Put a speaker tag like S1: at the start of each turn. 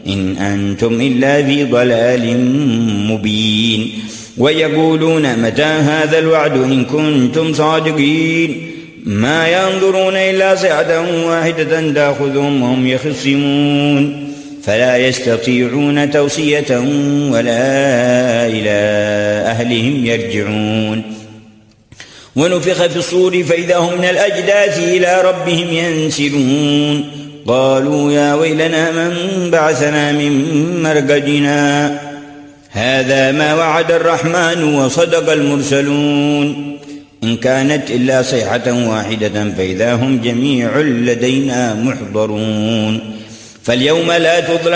S1: إن أنتم إلا في ضلال مبين ويقولون متى هذا الوعد إن كنتم صادقين ما ينظرون إلا صيحة واحدة تأخذهم وهم يخصمون فلا يستطيعون توصية ولا إلى أهلهم يرجعون ونفخ في الصور فإذا هم من الأجداث إلى ربهم ينسلون قالوا يا ويلنا من بعثنا من مرقدنا هذا ما وعد الرحمن وصدق المرسلون إن كانت إلا صيحة واحدة فإذا هم جميع لدينا محضرون فاليوم لا تظلم